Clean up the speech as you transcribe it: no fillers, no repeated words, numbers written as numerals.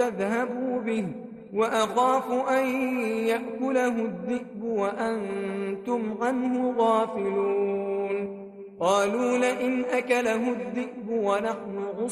تذهبوا به وأخاف أن يأكله الذئب وأنتم عنه غافلون قالوا لئن أكله الذئب ونحن